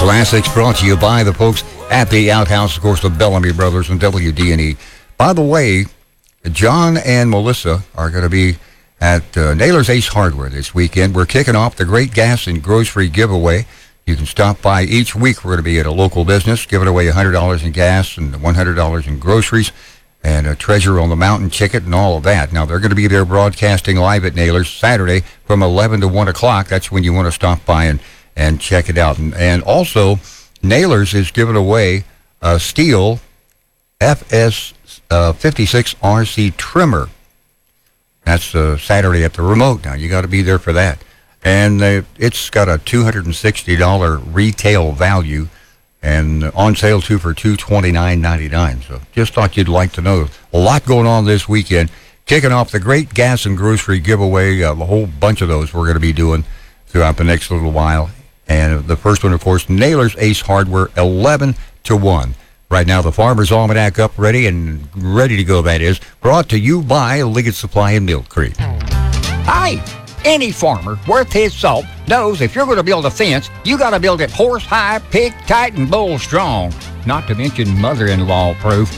Classics brought to you by the folks at the Outhouse, of course, the Bellamy Brothers and WD&E. By the way, John and Melissa are going to be at Naylor's Ace Hardware this weekend. We're kicking off the Great Gas and Grocery Giveaway. You can stop by each week. We're going to be at a local business, giving away $100 in gas and $100 in groceries and a Treasure on the Mountain ticket and all of that. Now, they're going to be there broadcasting live at Naylor's Saturday from 11 to 1 o'clock. That's when you want to stop by and check it out. And also, Naylor's is giving away a Stihl FS 56 RC trimmer. That's Saturday at the remote. Now, you got to be there for that. And it's got a $260 retail value and on sale, too, for $229.99. So just thought you'd like to know. A lot going on this weekend. Kicking off the Great Gas and Grocery Giveaway, a whole bunch of those we're going to be doing throughout the next little while. And the first one, of course, Naylor's Ace Hardware, 11 to 1. Right now, the Farmer's Almanac up ready to go, that is. Brought to you by Liggett Supply in Mill Creek. Hi! Any farmer worth his salt knows if you're going to build a fence, you got to build it horse high, pig tight, and bull strong. Not to mention mother-in-law proof.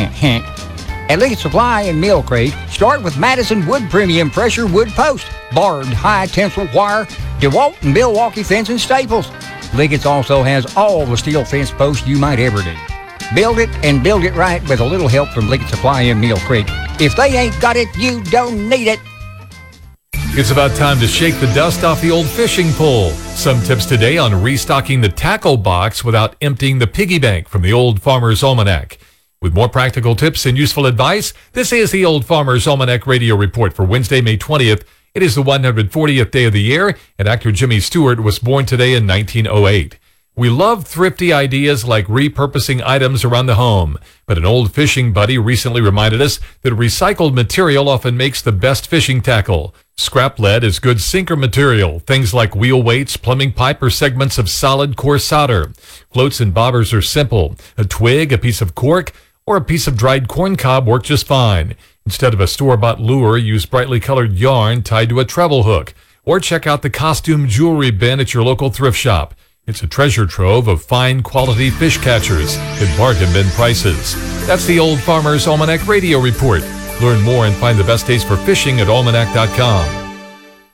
At Liggett Supply in Mill Creek, start with Madison Wood Premium Pressure Wood Post, barbed high tensile wire, DeWalt and Milwaukee fence and staples. Liggett's also has all the steel fence posts you might ever need. Build it and build it right with a little help from Liggett Supply in Mill Creek. If they ain't got it, you don't need it. It's about time to shake the dust off the old fishing pole. Some tips today on restocking the tackle box without emptying the piggy bank from the Old Farmer's Almanac. With more practical tips and useful advice, this is the Old Farmer's Almanac Radio Report for Wednesday, May 20th. It is the 140th day of the year, and actor Jimmy Stewart was born today in 1908. We love thrifty ideas like repurposing items around the home, but an old fishing buddy recently reminded us that recycled material often makes the best fishing tackle. Scrap lead is good sinker material, things like wheel weights, plumbing pipe, or segments of solid core solder. Floats and bobbers are simple. A twig, a piece of cork, or a piece of dried corn cob work just fine. Instead of a store-bought lure, use brightly colored yarn tied to a treble hook, or check out the costume jewelry bin at your local thrift shop. It's a treasure trove of fine quality fish catchers at bargain bin prices. That's the Old Farmer's Almanac Radio Report. Learn more and find the best days for fishing at almanac.com.